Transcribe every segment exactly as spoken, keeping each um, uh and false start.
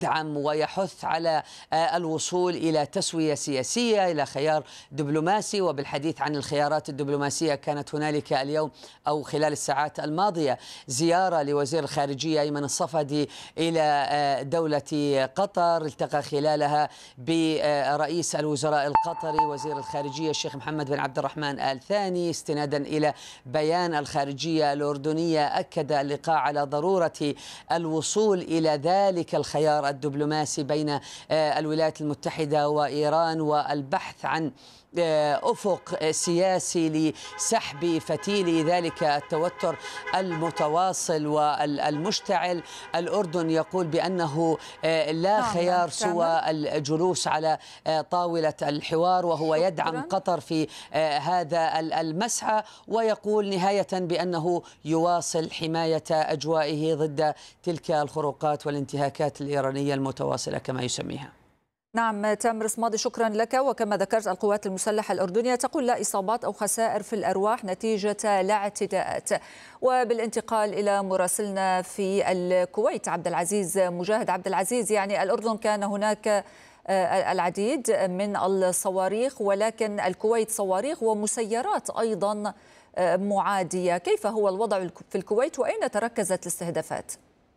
يدعم ويحث على الوصول إلى تسوية سياسية، إلى خيار دبلوماسي. وبالحديث عن الخيارات الدبلوماسية، كانت هنالك اليوم أو خلال الساعات الماضية زيارة لوزير الخارجية أيمن الصفدي إلى دولة قطر، التقى خلالها برئيس الوزراء القطري وزير الخارجية الشيخ محمد بن عبد الرحمن آل ثاني. استنادا إلى بيان الخارجية الأردنية، أكد اللقاء على ضرورة الوصول إلى ذلك الخيار الدبلوماسي بين الولايات المتحدة وإيران، والبحث عن أفق سياسي لسحب فتيل ذلك التوتر المتواصل والمشتعل. الأردن يقول بأنه لا خيار سوى الجلوس على طاولة الحوار، وهو يدعم قطر في هذا المسعى، ويقول نهاية بأنه يواصل حماية أجوائه ضد تلك الخروقات والانتهاكات الإيرانية المتواصلة كما يسميها. نعم تامر صمادي، شكرا لك. وكما ذكرت، القوات المسلحة الأردنية تقول لا إصابات أو خسائر في الأرواح نتيجة لا اعتداءات. وبالانتقال إلى مراسلنا في الكويت عبد العزيز مجاهد. عبد العزيز، يعني الأردن كان هناك العديد من الصواريخ، ولكن الكويت صواريخ ومسيرات أيضا معادية. كيف هو الوضع في الكويت وأين تركزت الاستهدافات؟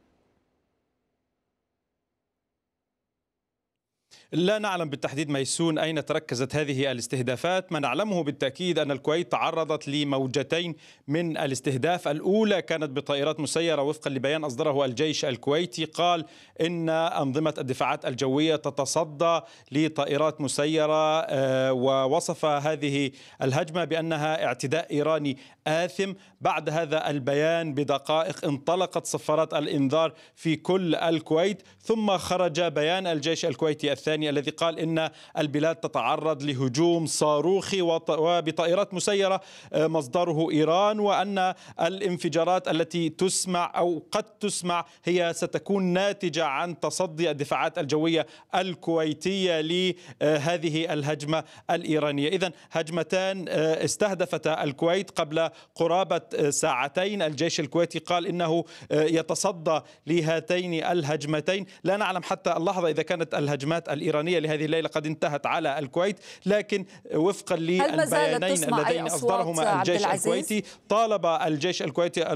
لا نعلم بالتحديد ميسون أين تركزت هذه الاستهدافات. ما نعلمه بالتأكيد أن الكويت تعرضت لموجتين من الاستهداف. الأولى كانت بطائرات مسيرة وفقا لبيان أصدره الجيش الكويتي، قال إن أنظمة الدفاعات الجوية تتصدى لطائرات مسيرة، ووصف هذه الهجمة بأنها اعتداء إيراني آثم. بعد هذا البيان بدقائق انطلقت صفارات الإنذار في كل الكويت، ثم خرج بيان الجيش الكويتي الثاني الذي قال إن البلاد تتعرض لهجوم صاروخي وبطائرات مسيرة مصدره إيران، وأن الانفجارات التي تسمع أو قد تسمع هي ستكون ناتجة عن تصدي الدفاعات الجوية الكويتية لهذه الهجمة الإيرانية. إذن هجمتان استهدفتا الكويت قبل قرابة ساعتين. الجيش الكويتي قال إنه يتصدى لهاتين الهجمتين. لا نعلم حتى اللحظة إذا كانت الهجمات الإيرانية لهذه الليلة قد انتهت على الكويت، لكن وفقا للبيانين اللذين أصدرهما الجيش الكويتي، طالب الجيش الكويتي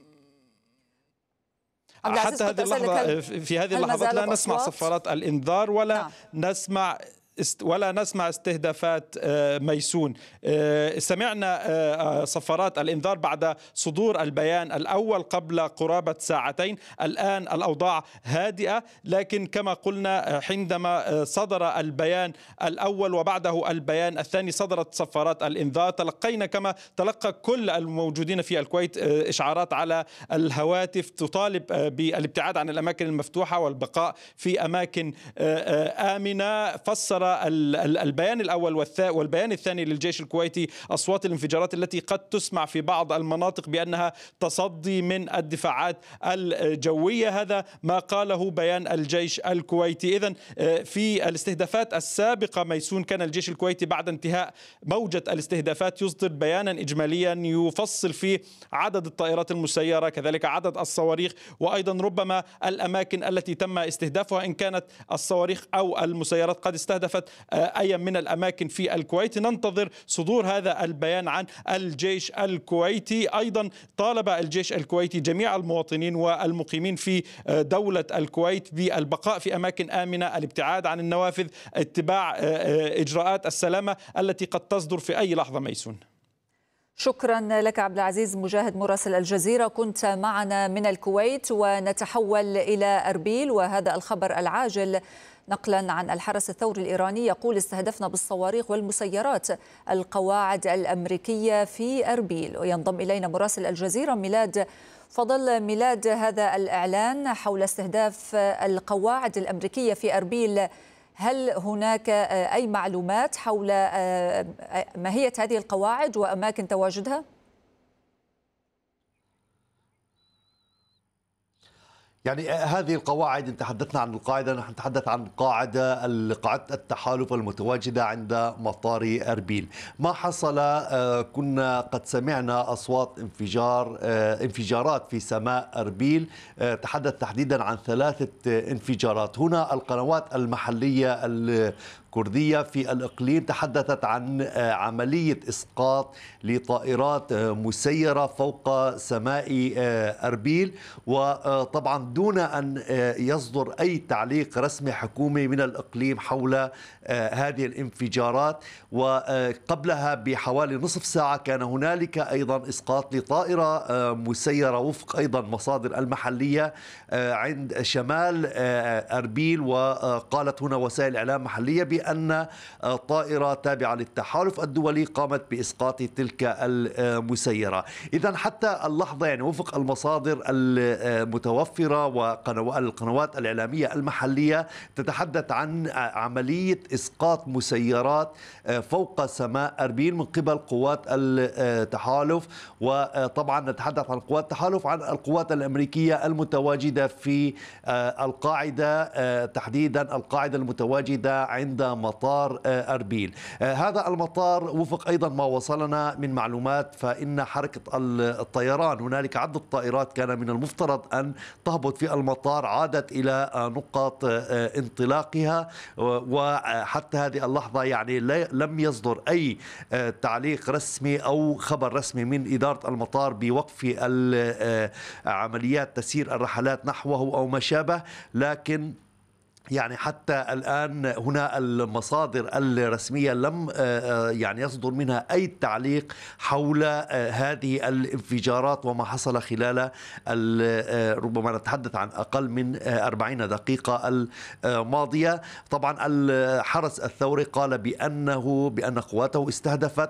حتى هذه اللحظة في هذه اللحظات لا نسمع صفارات الإنذار ولا نعم. نسمع ولا نسمع استهدافات ميسون. سمعنا صفارات الإنذار بعد صدور البيان الأول قبل قرابة ساعتين. الآن الأوضاع هادئة، لكن كما قلنا حينما صدر البيان الأول وبعده البيان الثاني صدرت صفارات الإنذار. تلقينا كما تلقى كل الموجودين في الكويت إشعارات على الهواتف تطالب بالابتعاد عن الأماكن المفتوحة والبقاء في أماكن آمنة. فسر البيان الأول والبيان الثاني للجيش الكويتي أصوات الانفجارات التي قد تسمع في بعض المناطق بأنها تصدي من الدفاعات الجوية. هذا ما قاله بيان الجيش الكويتي. إذن في الاستهدافات السابقة ميسون كان الجيش الكويتي بعد انتهاء موجة الاستهدافات يصدر بيانا إجماليا يفصل فيه عدد الطائرات المسيرة، كذلك عدد الصواريخ، وأيضا ربما الأماكن التي تم استهدافها إن كانت الصواريخ أو المسيرات قد استهدفت أي من الأماكن في الكويت. ننتظر صدور هذا البيان عن الجيش الكويتي. أيضا طالب الجيش الكويتي جميع المواطنين والمقيمين في دولة الكويت بالبقاء في أماكن آمنة، الابتعاد عن النوافذ، اتباع إجراءات السلامة التي قد تصدر في أي لحظة ميسون. شكرا لك عبد العزيز مجاهد مراسل الجزيرة، كنت معنا من الكويت. ونتحول إلى أربيل، وهذا الخبر العاجل نقلا عن الحرس الثوري الإيراني يقول استهدفنا بالصواريخ والمسيرات القواعد الأمريكية في أربيل. وينضم إلينا مراسل الجزيرة ميلاد فضل. ميلاد، هذا الإعلان حول استهداف القواعد الأمريكية في أربيل، هل هناك أي معلومات حول ماهية هذه القواعد وأماكن تواجدها؟ يعني هذه القواعد، إن تحدثنا عن القاعدة نحن نتحدث عن قاعدة قاعدة التحالف المتواجدة عند مطار أربيل. ما حصل كنا قد سمعنا أصوات انفجار انفجارات في سماء أربيل، تحدث تحديدا عن ثلاثة انفجارات. هنا القنوات المحلية الكردية في الإقليم تحدثت عن عملية إسقاط لطائرات مسيرة فوق سماء أربيل، وطبعا دون أن يصدر أي تعليق رسمي حكومي من الإقليم حول هذه الانفجارات. وقبلها بحوالي نصف ساعة كان هنالك أيضا إسقاط لطائرة مسيرة وفق أيضا مصادر المحلية عند شمال أربيل، وقالت هنا وسائل إعلام محلية بأن طائرة تابعة للتحالف الدولي قامت بإسقاط تلك المسيرة. إذن حتى اللحظة يعني وفق المصادر المتوفرة والقنوات الإعلامية المحلية تتحدث عن عملية إسقاط مسيرات فوق سماء أربيل من قبل قوات التحالف. وطبعا نتحدث عن قوات التحالف عن القوات الأمريكية المتواجدة في القاعدة، تحديدا القاعدة المتواجدة عند مطار أربيل. هذا المطار وفق أيضا ما وصلنا من معلومات فإن حركة الطيران هنالك عدة طائرات كان من المفترض أن تهبط في المطار عادت إلى نقاط انطلاقها، وحتى هذه اللحظة يعني لم يصدر أي تعليق رسمي أو خبر رسمي من إدارة المطار بوقف عمليات تسيير الرحلات نحوه أو ما شابه. لكن يعني حتى الآن هنا المصادر الرسمية لم يعني يصدر منها أي تعليق حول هذه الانفجارات وما حصل خلال ربما نتحدث عن أقل من أربعين دقيقة الماضية. طبعا الحرس الثوري قال بأنه بأن قواته استهدفت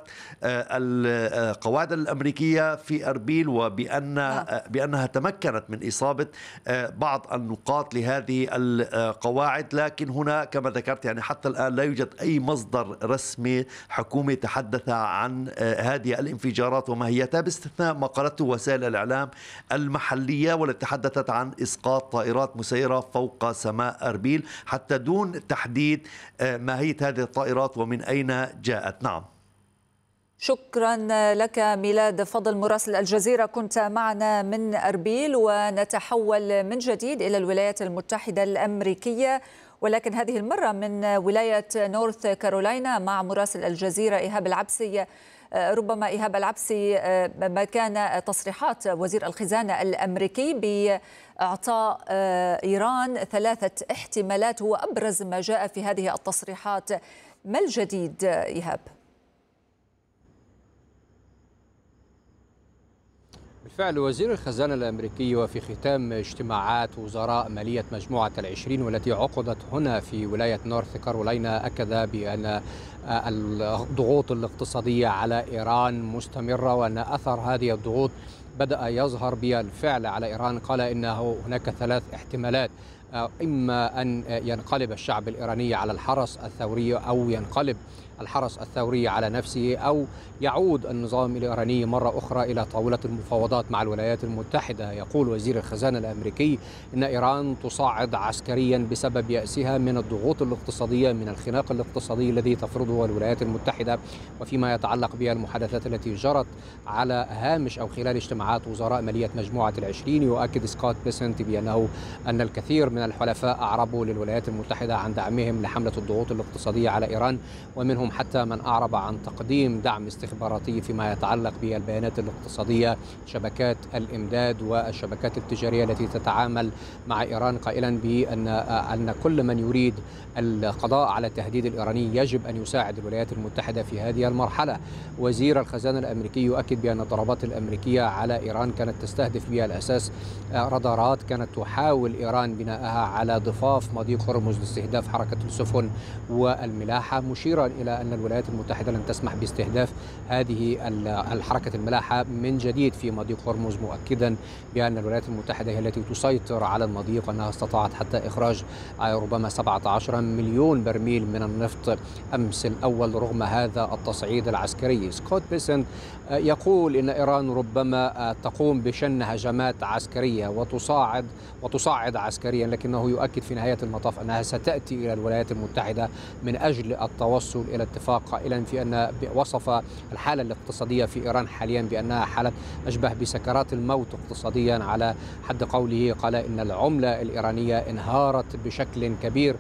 القواعد الأمريكية في أربيل، وبأن بأنها تمكنت من إصابة بعض النقاط لهذه القواعد. لكن هنا كما ذكرت يعني حتى الآن لا يوجد أي مصدر رسمي حكومي تحدث عن هذه الانفجارات وماهيتها، باستثناء ما قالته وسائل الإعلام المحلية والتي تحدثت عن إسقاط طائرات مسيرة فوق سماء أربيل، حتى دون تحديد ماهية هذه الطائرات ومن أين جاءت. نعم، شكرا لك ميلاد فضل مراسل الجزيرة، كنت معنا من أربيل. ونتحول من جديد إلى الولايات المتحدة الأمريكية، ولكن هذه المرة من ولاية نورث كارولاينا مع مراسل الجزيرة إيهاب العبسي. ربما إيهاب العبسي، ما كان تصريحات وزير الخزانة الأمريكي بإعطاء إيران ثلاثة احتمالات هو أبرز ما جاء في هذه التصريحات، ما الجديد إيهاب؟ بالفعل وزير الخزانة الأمريكي وفي ختام اجتماعات وزراء مالية مجموعة العشرين والتي عقدت هنا في ولاية نورث كارولاينا أكد بأن الضغوط الاقتصادية على إيران مستمرة وأن أثر هذه الضغوط بدأ يظهر بالفعل على إيران. قال إنه هناك ثلاث احتمالات، إما أن ينقلب الشعب الإيراني على الحرس الثوري أو ينقلب الحرس الثوري على نفسه أو يعود النظام الإيراني مرة أخرى إلى طاولة المفاوضات مع الولايات المتحدة. يقول وزير الخزانة الأمريكي إن إيران تصاعد عسكريا بسبب يأسها من الضغوط الاقتصادية، من الخناق الاقتصادي الذي تفرضه الولايات المتحدة، وفيما يتعلق بالمحادثات التي جرت على هامش أو خلال اجتماعات وزراء مالية مجموعة العشرين. يؤكد سكوت بيسنت بأنه أن الكثير من الحلفاء أعربوا للولايات المتحدة عن دعمهم لحملة الضغوط الاقتصادية على إيران، ومنهم حتى من أعرب عن تقديم دعم استخباراتي فيما يتعلق بالبيانات الاقتصادية، شبكات الإمداد والشبكات التجارية التي تتعامل مع إيران، قائلا بأن أن كل من يريد القضاء على التهديد الإيراني يجب أن يساعد الولايات المتحدة في هذه المرحلة. وزير الخزانة الأمريكي يؤكد بأن الضربات الأمريكية على إيران كانت تستهدف بها الأساس رادارات كانت تحاول إيران بناءها وجهها على ضفاف مضيق هرمز لاستهداف حركة السفن والملاحة، مشيرا إلى أن الولايات المتحدة لن تسمح باستهداف هذه الحركة الملاحة من جديد في مضيق هرمز، مؤكدا بأن الولايات المتحدة هي التي تسيطر على المضيق، أنها استطاعت حتى إخراج ربما سبعة عشر مليون برميل من النفط أمس الأول رغم هذا التصعيد العسكري. سكوت بيسنت يقول إن إيران ربما تقوم بشن هجمات عسكرية وتصاعد وتصعد عسكريا، لكنه يؤكد في نهاية المطاف أنها ستأتي إلى الولايات المتحدة من أجل التوصل إلى اتفاق، قائلا في أن وصف الحالة الاقتصادية في إيران حاليا بأنها حالة أشبه بسكرات الموت اقتصاديا. على حد قوله قال إن العملة الإيرانية انهارت بشكل كبير